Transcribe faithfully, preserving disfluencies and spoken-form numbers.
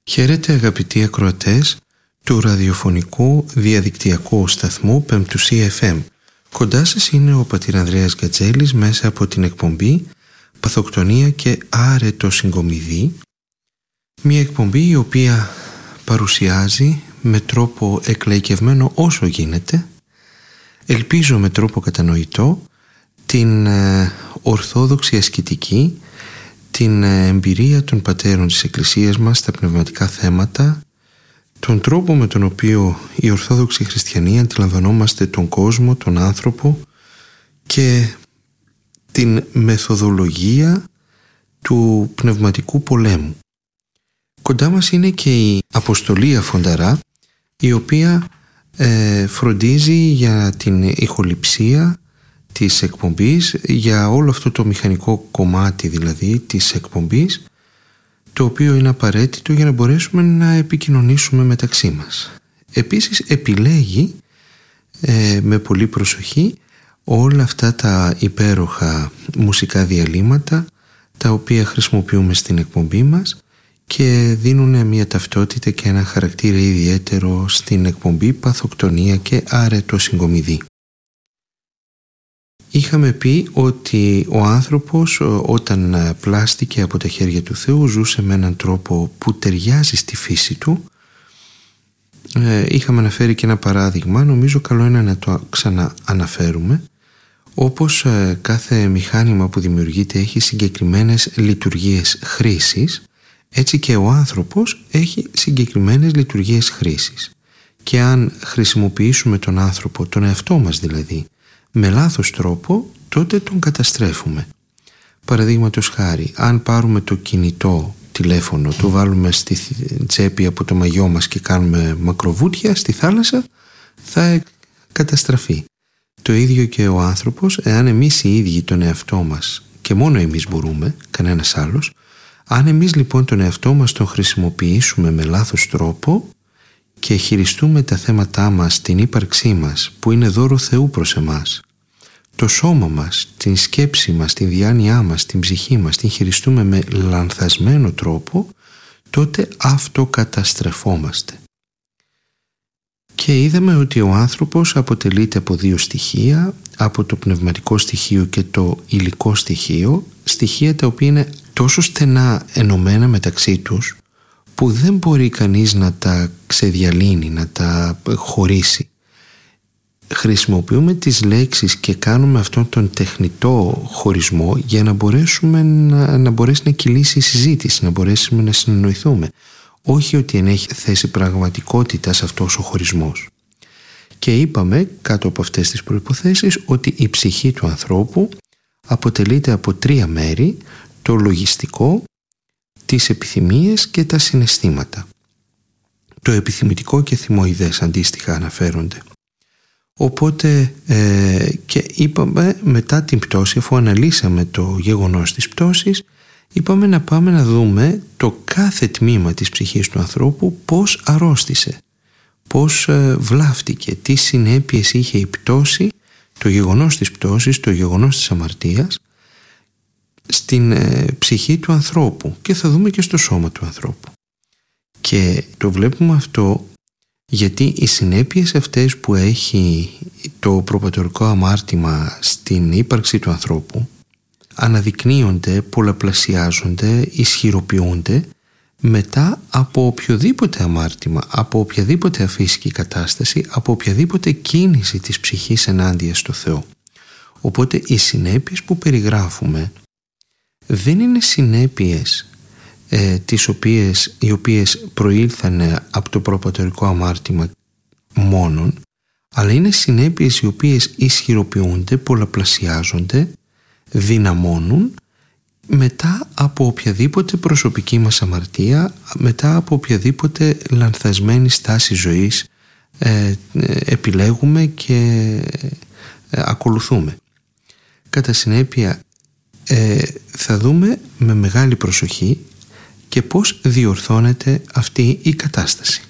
Χαίρετε αγαπητοί ακροατές του ραδιοφωνικού διαδικτυακού σταθμού Πεμπτουσία εφ εμ. Κοντά σας είναι ο πατήρ Ανδρέας Γκατζέλης μέσα από την εκπομπή Παθοκτονία και άρετο συγκομιδή, μια εκπομπή η οποία παρουσιάζει με τρόπο εκλαϊκευμένο όσο γίνεται, ελπίζω με τρόπο κατανοητό, την ε, ορθόδοξη ασκητική, την εμπειρία των πατέρων της Εκκλησίας μας στα πνευματικά θέματα, τον τρόπο με τον οποίο οι Ορθόδοξοι Χριστιανοί αντιλαμβανόμαστε τον κόσμο, τον άνθρωπο και την μεθοδολογία του πνευματικού πολέμου. Κοντά μας είναι και η Αποστολή Αφονταρά, η οποία ε, φροντίζει για την ηχοληψία της εκπομπής, για όλο αυτό το μηχανικό κομμάτι δηλαδή της εκπομπής, το οποίο είναι απαραίτητο για να μπορέσουμε να επικοινωνήσουμε μεταξύ μας. Επίσης επιλέγει ε, με πολύ προσοχή όλα αυτά τα υπέροχα μουσικά διαλύματα τα οποία χρησιμοποιούμε στην εκπομπή μας και δίνουν μια ταυτότητα και ένα χαρακτήρα ιδιαίτερο στην εκπομπή Παθοκτονία και άρετο συγκομιδή. Είχαμε πει ότι ο άνθρωπος όταν πλάστηκε από τα χέρια του Θεού ζούσε με έναν τρόπο που ταιριάζει στη φύση του. Ε, είχαμε αναφέρει και ένα παράδειγμα, νομίζω καλό είναι να το ξανααναφέρουμε. Όπως ε, κάθε μηχάνημα που δημιουργείται έχει συγκεκριμένες λειτουργίες χρήσης, έτσι και ο άνθρωπος έχει συγκεκριμένες λειτουργίες χρήσης. Και αν χρησιμοποιήσουμε τον άνθρωπο, τον εαυτό μας δηλαδή, με λάθος τρόπο, τότε τον καταστρέφουμε. Παραδείγματος χάρη, αν πάρουμε το κινητό τηλέφωνο, το βάλουμε στη τσέπη από το μαγιό μας και κάνουμε μακροβούτια στη θάλασσα, θα καταστραφεί. Το ίδιο και ο άνθρωπος, εάν εμείς οι ίδιοι τον εαυτό μας, και μόνο εμείς μπορούμε, κανένας άλλος, αν εμείς λοιπόν τον εαυτό μας τον χρησιμοποιήσουμε με λάθος τρόπο και χειριστούμε τα θέματά μας, την ύπαρξή μας που είναι δώρο Θεού προς εμάς, το σώμα μας, την σκέψη μας, την διάνοιά μας, την ψυχή μας, την χειριστούμε με λανθασμένο τρόπο, τότε αυτοκαταστρεφόμαστε. Και είδαμε ότι ο άνθρωπος αποτελείται από δύο στοιχεία, από το πνευματικό στοιχείο και το υλικό στοιχείο, στοιχεία τα οποία είναι τόσο στενά ενωμένα μεταξύ τους, που δεν μπορεί κανείς να τα ξεδιαλύνει, να τα χωρίσει. Χρησιμοποιούμε τις λέξεις και κάνουμε αυτόν τον τεχνητό χωρισμό για να μπορέσουμε να, να μπορέσει να κυλήσει η συζήτηση, να μπορέσουμε να συνεννοηθούμε. Όχι ότι ενέχει θέση πραγματικότητας αυτός ο χωρισμός. Και είπαμε κάτω από αυτές τις προϋποθέσεις ότι η ψυχή του ανθρώπου αποτελείται από τρία μέρη: το λογιστικό, τις επιθυμίες και τα συναισθήματα. Το επιθυμητικό και θυμοειδές αντίστοιχα αναφέρονται. Οπότε ε, και είπαμε μετά την πτώση, αφού αναλύσαμε το γεγονός της πτώσης, είπαμε να πάμε να δούμε το κάθε τμήμα της ψυχής του ανθρώπου πώς αρρώστησε, πώς ε, βλάφτηκε, τι συνέπειες είχε η πτώση, το γεγονός της πτώσης, το γεγονός της αμαρτίας στην ε, ψυχή του ανθρώπου, και θα δούμε και στο σώμα του ανθρώπου. Και το βλέπουμε αυτό γιατί οι συνέπειες αυτές που έχει το προπατορικό αμάρτημα στην ύπαρξη του ανθρώπου αναδεικνύονται, πολλαπλασιάζονται, ισχυροποιούνται μετά από οποιοδήποτε αμάρτημα, από οποιαδήποτε αφύσικη κατάσταση, από οποιαδήποτε κίνηση της ψυχής ενάντια στο Θεό. Οπότε οι συνέπειες που περιγράφουμε δεν είναι συνέπειες ε, τις οποίες, οι οποίες προήλθαν από το προπατορικό αμάρτημα μόνον, αλλά είναι συνέπειες οι οποίες ισχυροποιούνται, πολλαπλασιάζονται, δυναμώνουν μετά από οποιαδήποτε προσωπική μας αμαρτία, μετά από οποιαδήποτε λανθασμένη στάση ζωής ε, επιλέγουμε και ε, ακολουθούμε. Κατά συνέπεια ε, θα δούμε με μεγάλη προσοχή και πώς διορθώνεται αυτή η κατάσταση.